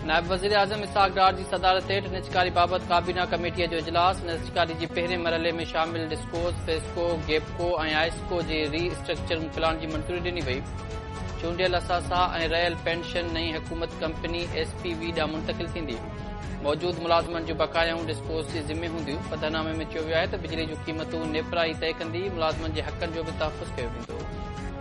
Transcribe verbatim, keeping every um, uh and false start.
नायब वज़ीर आज़म इसहाक डार जी सदारत हेठि निजकारी बाबति काबीना कमेटीअ जो इजलास। निजकारी जी पहिरें मरहले में शामिल डिस्कोस, फेस्को, गेपको ऐं आइस्को जे री स्ट्रक्चरिंग प्लान जी मंज़ूरी ॾिनी वई। चूंडियल असासा ऐं रहियल पेंशन नई हुकूमत कंपनी एसपीवी ॾांहुं मुंतक़िल थींदी। मौजूद मुलाज़िमनि जूं बकायाऊं डिस्कोस जे ज़िमे हूंदियूं। पधनामे में चयो वियो आहे त बिजली जूं क़ीमतूं नेपरा ई तइ कंदी। मुलाज़िमनि जे हक़नि जो बि तहफ़ुज़ कयो वेंदो।